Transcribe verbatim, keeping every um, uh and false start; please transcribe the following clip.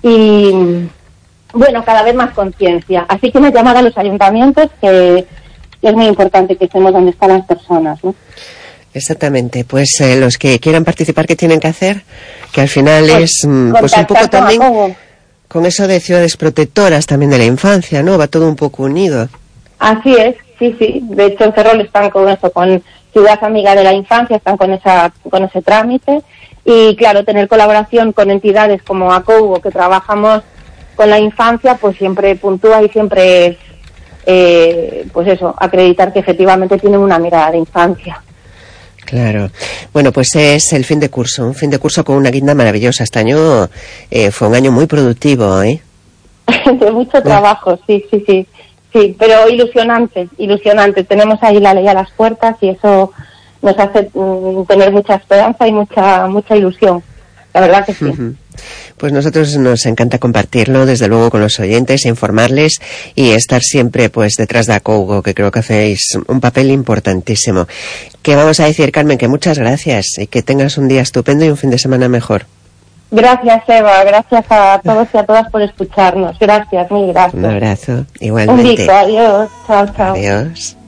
y bueno, cada vez más conciencia. Así que una llamada a los ayuntamientos, que es muy importante que estemos donde están las personas, ¿no? Exactamente, pues eh, los que quieran participar, ¿qué tienen que hacer? Que al final pues, es mm, pues un poco también con, con eso de ciudades protectoras también de la infancia, ¿no? Va todo un poco unido. Así es, sí, sí. De hecho, en Ferrol están con eso, con Ciudad Amiga de la Infancia, están con esa con ese trámite. Y claro, tener colaboración con entidades como ACOUGO, que trabajamos con la infancia, pues siempre puntúa y siempre es, eh, pues eso, acreditar que efectivamente tienen una mirada de infancia. Claro. Bueno, pues es el fin de curso, un fin de curso con una guinda maravillosa. Este año eh, fue un año muy productivo, ¿eh? De mucho trabajo, sí, sí, sí. Sí, pero ilusionante, ilusionante. Tenemos ahí la ley a las puertas y eso nos hace mm, tener mucha esperanza y mucha mucha ilusión. La verdad que sí. Uh-huh. Pues nosotros nos encanta compartirlo, desde luego, con los oyentes, informarles y estar siempre pues detrás de ACOUGO, que creo que hacéis un papel importantísimo. ¿Qué vamos a decir, Carmen? Que muchas gracias y que tengas un día estupendo y un fin de semana mejor. Gracias, Eva. Gracias a todos y a todas por escucharnos. Gracias, mil gracias. Un abrazo, igualmente. Un beso, adiós. Chao, chao. Adiós.